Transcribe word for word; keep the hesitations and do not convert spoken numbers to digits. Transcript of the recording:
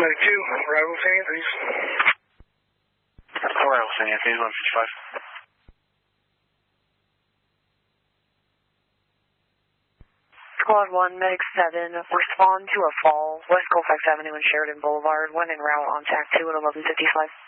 Medic two, arrival San Anthony's. Arrival San Anthony's, one fifty-five. Squad one, Medic seven, respond to a fall, West Colfax Avenue and Sheridan Boulevard, when en route on T A C two at eleven fifty-five.